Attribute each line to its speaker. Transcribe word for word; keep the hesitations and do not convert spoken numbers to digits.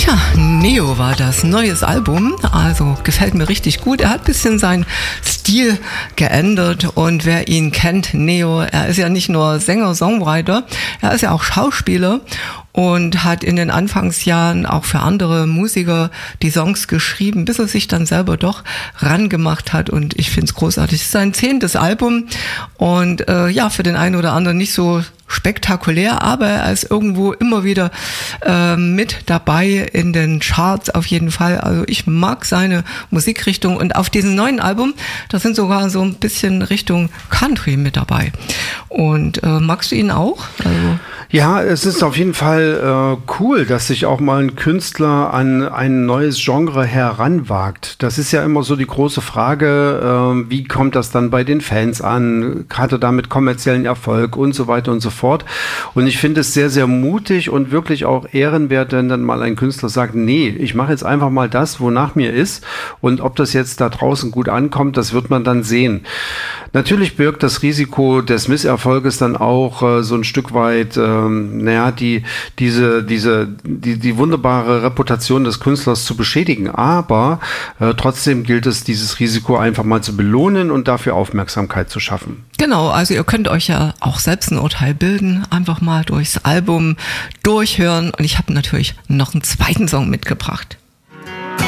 Speaker 1: Ja, Neo war das, neues Album, also gefällt mir richtig gut. Er hat ein bisschen seinen Stil geändert und wer ihn kennt, Neo, er ist ja nicht nur Sänger, Songwriter, er ist ja auch Schauspieler und hat in den Anfangsjahren auch für andere Musiker die Songs geschrieben, bis er sich dann selber doch rangemacht hat und ich finde es großartig. Es ist sein zehntes Album und äh, ja, für den einen oder anderen nicht so spektakulär, aber er ist irgendwo immer wieder äh, mit dabei in den Charts auf jeden Fall. Also ich mag seine Musikrichtung und auf diesem neuen Album, da sind sogar so ein bisschen Richtung Country mit dabei. Und äh, magst du ihn auch? Also
Speaker 2: ja, es ist auf jeden Fall äh, cool, dass sich auch mal ein Künstler an ein neues Genre heranwagt. Das ist ja immer so die große Frage, äh, wie kommt das dann bei den Fans an? Hat er damit kommerziellen Erfolg und so weiter und so fort. Und ich finde es sehr, sehr mutig und wirklich auch ehrenwert, wenn dann mal ein Künstler sagt, nee, ich mache jetzt einfach mal das, wonach mir ist. Und ob das jetzt da draußen gut ankommt, das wird man dann sehen. Natürlich birgt das Risiko des Misserfolges dann auch äh, so ein Stück weit, ähm, naja, die, diese, diese, die, die wunderbare Reputation des Künstlers zu beschädigen. Aber äh, trotzdem gilt es, dieses Risiko einfach mal zu belohnen und dafür Aufmerksamkeit zu schaffen.
Speaker 1: Genau, also ihr könnt euch ja auch selbst ein Urteil bilden, einfach mal durchs Album durchhören und ich habe natürlich noch einen zweiten Song mitgebracht.